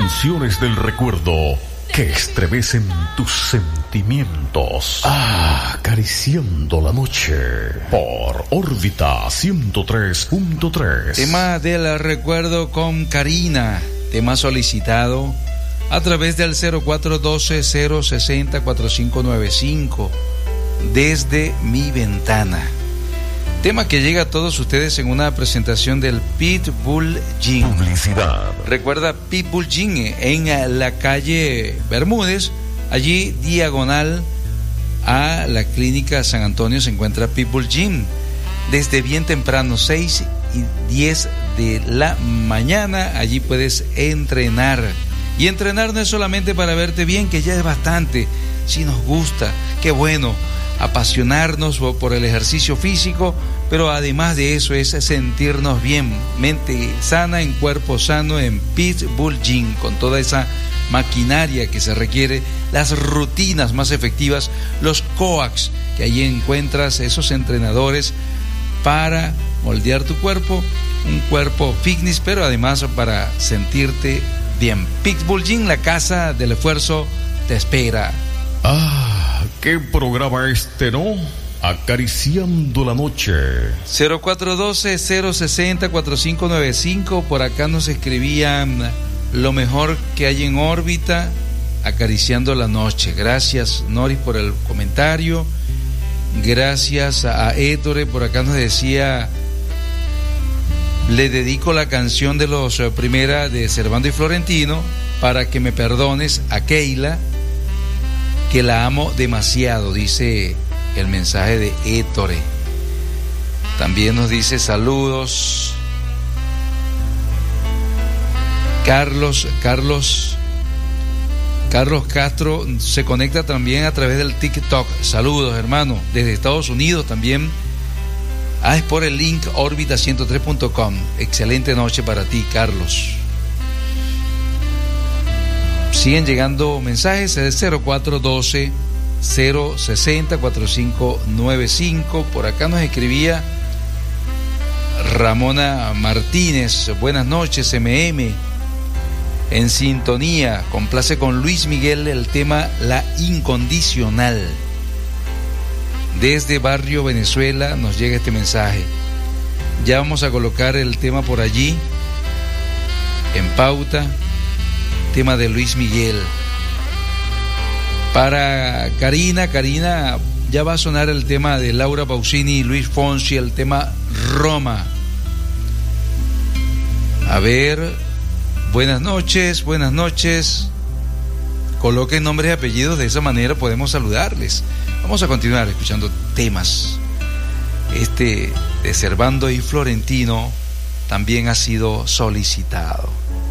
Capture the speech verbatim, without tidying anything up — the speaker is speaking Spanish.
canciones del recuerdo que estremecen tus sentimientos. Ah, acariciando la noche por Órbita ciento tres punto tres. Tema del recuerdo con Karina, tema solicitado a través del cero cuatro uno dos cero seis cero cuatro cinco nueve cinco, desde mi ventana. Tema que llega a todos ustedes en una presentación del Pitbull Gym. Publicidad. Recuerda Pitbull Gym en la calle Bermúdez, allí diagonal a la clínica San Antonio se encuentra Pitbull Gym. Desde bien temprano, seis y diez de la mañana, allí puedes entrenar. Y entrenar no es solamente para verte bien, que ya es bastante. Si nos gusta, qué bueno, apasionarnos por el ejercicio físico, pero además de eso es sentirnos bien, mente sana en cuerpo sano en Pitbull Gym, con toda esa maquinaria que se requiere, las rutinas más efectivas, los coax, que ahí encuentras esos entrenadores para moldear tu cuerpo, un cuerpo fitness, pero además para sentirte bien. Pitbull Gym, la casa del esfuerzo, te espera. Ah, qué programa este, ¿no? Acariciando la noche. cero cuatro uno dos cero seis cero cuatro cinco nueve cinco. Por acá nos escribían lo mejor que hay en órbita, acariciando la noche. Gracias, Noris, por el comentario. Gracias a Ettore, por acá nos decía: le dedico la canción de los eh, primera de Servando y Florentino para que me perdones, a Keila, que la amo demasiado, dice el mensaje de Ettore. También nos dice saludos Carlos, Carlos, Carlos Castro se conecta también a través del TikTok. Saludos, hermano, desde Estados Unidos también. Ah, es por el link órbita ciento tres punto com. Excelente noche para ti, Carlos. Siguen llegando mensajes de cero cuatro uno dos cero seis cero cuatro cinco nueve cinco. Por acá nos escribía Ramona Martínez. Buenas noches, M M. En sintonía, complace con Luis Miguel el tema La Incondicional. Desde Barrio Venezuela nos llega este mensaje. Ya vamos a colocar el tema por allí, en pauta. Tema de Luis Miguel. Para Karina, Karina, ya va a sonar el tema de Laura Pausini y Luis Fonsi, el tema Roma. A ver, buenas noches, buenas noches. Coloquen nombres y apellidos, de esa manera podemos saludarles. Vamos a continuar escuchando temas. Este de Servando y Florentino también ha sido solicitado.